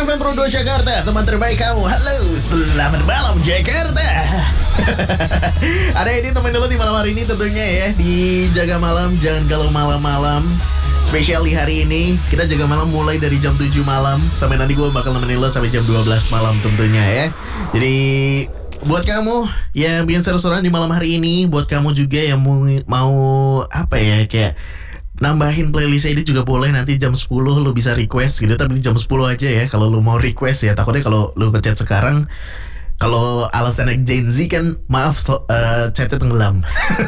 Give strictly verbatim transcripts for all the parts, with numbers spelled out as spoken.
F M Pro dua Jakarta, teman terbaik kamu. Halo, selamat malam Jakarta. Ada ini temen dulu di malam hari ini tentunya ya. Di Jaga Malam, jangan galau malam-malam. Spesial di hari ini, kita jaga malam mulai dari jam tujuh malam sampai nanti gue bakal nemenin lo sampai jam dua belas malam tentunya ya. Jadi buat kamu yang bikin seru-seruan di malam hari ini, buat kamu juga yang mau, mau apa ya, kayak nambahin playlist ini juga boleh. Nanti jam sepuluh lu bisa request gitu, tapi jam sepuluh aja ya kalau lu mau request ya. Takutnya kalau lu ngechat sekarang, kalau alasannya Gen Z kan, maaf so, uh, chatnya tenggelam.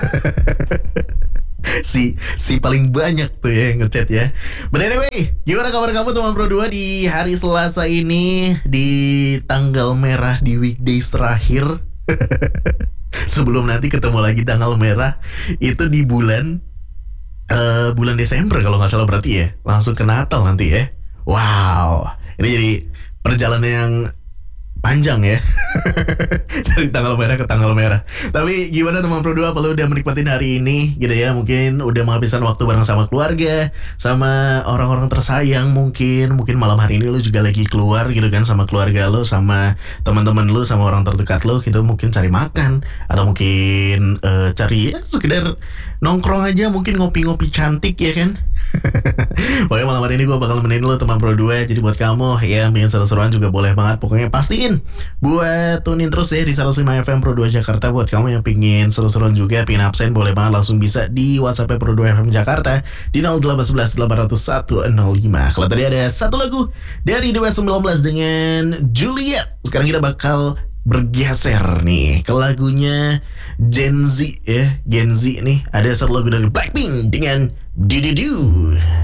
si si paling banyak tuh ya yang ngechat ya. But anyway, gimana kabar kamu teman Pro dua di hari Selasa ini, di tanggal merah di weekdays terakhir. Sebelum nanti ketemu lagi tanggal merah itu di bulan Uh, bulan Desember kalau nggak salah berarti ya, langsung ke Natal nanti ya. Wow, ini jadi perjalanan yang panjang ya. Dari tanggal merah ke tanggal merah. Tapi gimana teman Pro dua, apa lu udah menikmatin hari ini gitu ya? Mungkin udah menghabiskan waktu bareng sama keluarga, sama orang-orang tersayang. Mungkin Mungkin malam hari ini lu juga lagi keluar gitu kan, sama keluarga lu, sama teman-teman lu, sama orang terdekat lu gitu. Mungkin cari makan, atau mungkin uh, cari ya sekedar nongkrong aja, mungkin ngopi-ngopi cantik ya kan. Pokoknya malam hari ini gue bakal nemenin lo teman Pro dua. Jadi buat kamu ya pengen seru-seruan juga boleh banget. Pokoknya pastiin buat tunin terus ya di seratus lima F M Pro dua Jakarta. Buat kamu yang pengen seru-seruan juga, pengen absen, boleh banget langsung bisa di WhatsApp Pro dua F M Jakarta di nol delapan satu satu delapan nol satu nol lima. Kalau tadi ada satu lagu dari Dewa sembilan belas dengan Juliet, sekarang kita bakal bergeser nih ke lagunya Gen Z ya. Gen Z nih, ada satu lagu dari Blackpink dengan Do Do Do.